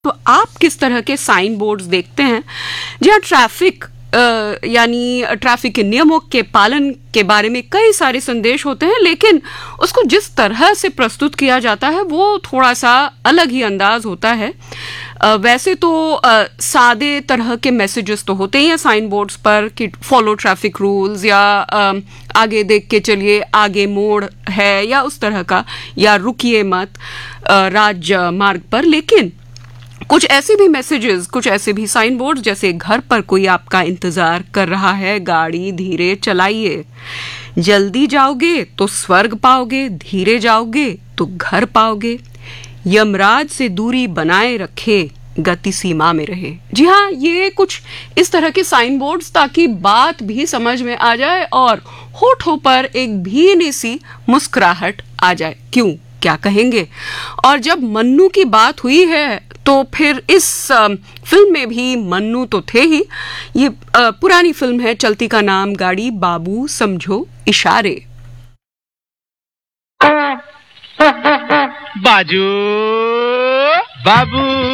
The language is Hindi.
तो आप किस तरह के साइन बोर्ड्स देखते हैं जहाँ ट्रैफिक यानी ट्रैफिक के नियमों के पालन के बारे में कई सारे संदेश होते हैं, लेकिन उसको जिस तरह से प्रस्तुत किया जाता है वो थोड़ा सा अलग ही अंदाज होता है। वैसे तो सादे तरह के मैसेजेस तो होते ही हैं साइन बोर्ड्स पर कि फॉलो ट्रैफिक रूल्स या आगे देख के चलिए, आगे मोड़ है या उस तरह का, या रुकिए मत राजमार्ग पर। लेकिन कुछ ऐसे भी मैसेजेस, कुछ ऐसे भी साइन बोर्ड, जैसे घर पर कोई आपका इंतजार कर रहा है, गाड़ी धीरे चलाइए, जल्दी जाओगे तो स्वर्ग पाओगे, धीरे जाओगे तो घर पाओगे, यमराज से दूरी बनाए रखे, गति सीमा में रहे। जी हाँ, ये कुछ इस तरह के साइन बोर्ड्स ताकि बात भी समझ में आ जाए और होठों पर एक भीनी सी मुस्कुराहट आ जाए। क्यों, क्या कहेंगे। और जब मन्नू की बात हुई है तो फिर इस फिल्म में भी मन्नू तो थे ही। ये पुरानी फिल्म है चलती का नाम गाड़ी, बाबू समझो इशारे। बाजू बाबू